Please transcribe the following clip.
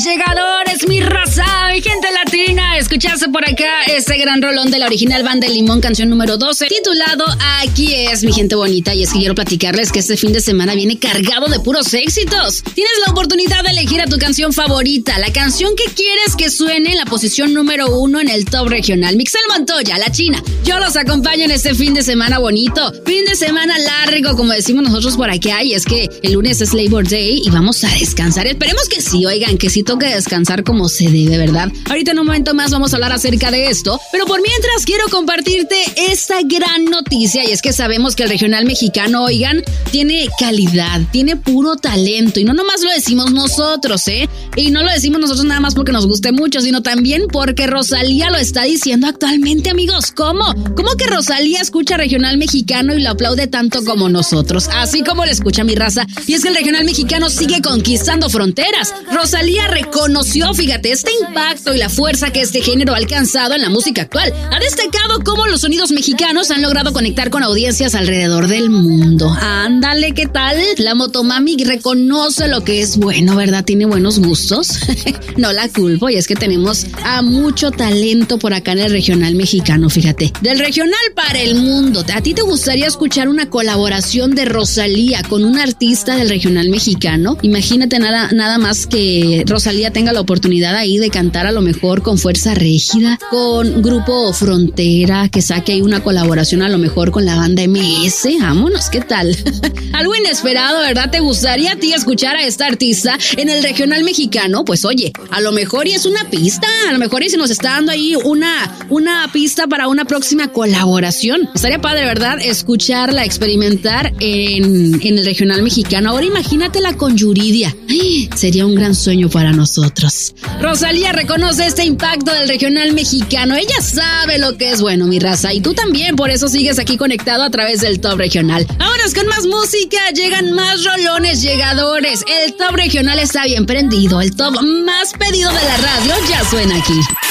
llegadores, mi raza, mi gente latina. Escuchaste por acá este gran rolón de la original Banda de Limón, canción número 12, titulado Aquí es, mi gente bonita. Y es que quiero platicarles que este fin de semana viene cargado de puros éxitos. Tienes la oportunidad de elegir a tu canción favorita, la canción que quieres que suene en la posición número 1 en el top regional. Mixel Montoya, La China. Yo los acompaño en este fin de semana bonito, fin de semana largo, como decimos nosotros por acá. Y es que el lunes es Labor Day y vamos a descansar. Esperemos que sí, oigan, que sí toque descansar como se debe, ¿verdad? Ahorita en un momento más vamos a hablar acerca de esto, pero por mientras quiero compartirte esta gran noticia, y es que sabemos que el regional mexicano, oigan, tiene calidad, tiene puro talento, y no nomás lo decimos nosotros, y no lo decimos nosotros nada más porque nos guste mucho, sino también porque Rosalía lo está diciendo actualmente, amigos. ¿Cómo que Rosalía escucha regional mexicano y lo aplaude tanto como nosotros? Así como lo escucha mi raza, y es que el regional mexicano sigue conquistando fronteras. Rosalía reconoció, fíjate, este impacto y la fuerza que este género ha alcanzado en la música actual. Ha destacado cómo los sonidos mexicanos han logrado conectar con audiencias alrededor del mundo. Ándale, ¿qué tal? La Motomami reconoce lo que es bueno, ¿verdad? Tiene buenos gustos. No la culpo, y es que tenemos a mucho talento por acá en el regional mexicano, fíjate. Del regional para el mundo. ¿A ti te gustaría escuchar una colaboración de Rosalía con un artista del regional mexicano? Imagínate nada más que Rosalía tenga la oportunidad ahí de cantar a lo mejor con Fuerza Régida, con Grupo Frontera, que saque ahí una colaboración a lo mejor con la banda MS. Vámonos, ¿qué tal? Algo inesperado, ¿verdad? ¿Te gustaría a ti escuchar a esta artista en el regional mexicano? Pues oye, a lo mejor y es una pista, a lo mejor y se nos está dando ahí una pista para una próxima colaboración. Estaría padre, ¿verdad? Escucharla, experimentar en el regional mexicano. Ahora imagínatela con Yuridia. ¡Ay! Sería un gran sueño para nosotros. Rosalía reconoce este impacto del regional mexicano. Ella sabe lo que es bueno, mi raza, y tú también, por eso sigues aquí conectado a través del Top Regional. Vámonos con más música, llegan más rolones llegadores. El Top Regional está bien prendido, el top más pedido de la radio ya suena aquí.